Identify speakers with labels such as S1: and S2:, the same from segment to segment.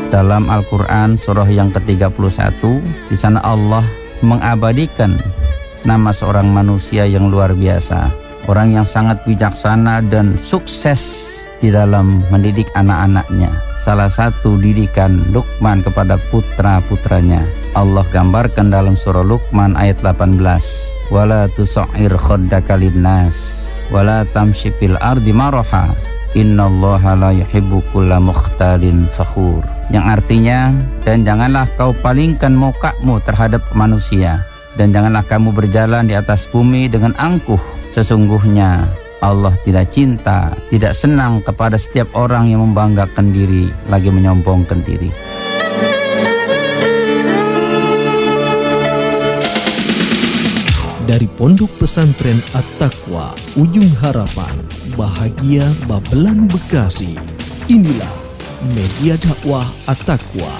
S1: dalam Al-Quran surah yang ke-31. Di sana Allah mengabadikan nama seorang manusia yang luar biasa, orang yang sangat bijaksana dan sukses di dalam mendidik anak-anaknya. Salah satu didikan Luqman kepada putra-putranya Allah gambarkan dalam surah Luqman ayat 18. Wala tusa'ir khaddaka linnas wala tamshi fil ardi maraha innallaha la yuhibbu kulla mukhtalin fakhur. Yang artinya, dan janganlah kau palingkan mukamu terhadap manusia, dan janganlah kamu berjalan di atas bumi dengan angkuh. Sesungguhnya Allah tidak cinta, tidak senang kepada setiap orang yang membanggakan diri, lagi menyombongkan diri.
S2: Dari Pondok Pesantren At-Taqwa, Ujung Harapan, Bahagia Babelan Bekasi. Inilah Media Dakwah At-Taqwa.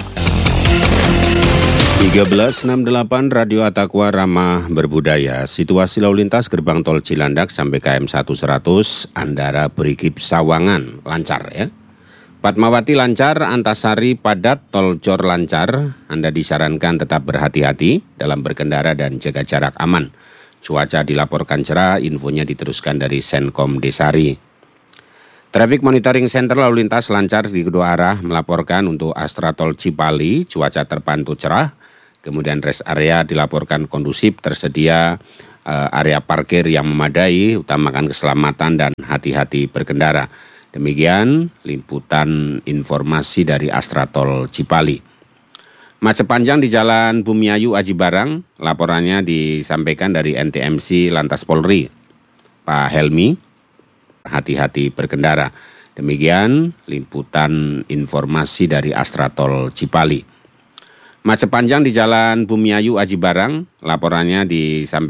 S3: 1368 Radio At-Taqwa Ramah Berbudaya. Situasi lalu lintas gerbang tol Cilandak sampai KM 100 Andara Berikip Sawangan lancar ya. Fatmawati lancar, Antasari padat, tol Jor lancar. Anda disarankan tetap berhati-hati dalam berkendara dan jaga jarak aman. Cuaca dilaporkan cerah, infonya diteruskan dari Senkom Desari. Traffic Monitoring Center lalu lintas lancar di kedua arah melaporkan untuk Astra Tol Cipali, cuaca terpantau cerah. Kemudian rest area dilaporkan kondusif, tersedia area parkir yang memadai, utamakan keselamatan dan hati-hati berkendara. Demikian liputan informasi dari Astra Tol Cipali. Macet panjang di Jalan Bumiayu Aji Barang, laporannya disampaikan dari NTMC Lantas Polri. Pak Helmi, hati-hati berkendara. Demikian liputan informasi dari Astra Tol Cipali. Macet panjang di Jalan Bumiayu Aji Barang, laporannya disampaikan